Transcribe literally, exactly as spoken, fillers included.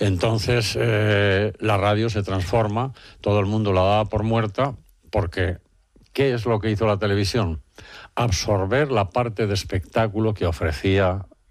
Entonces eh, la radio se transforma, todo el mundo la daba por muerta, porque ¿qué es lo que hizo la televisión? Absorber la parte de espectáculo que ofrecía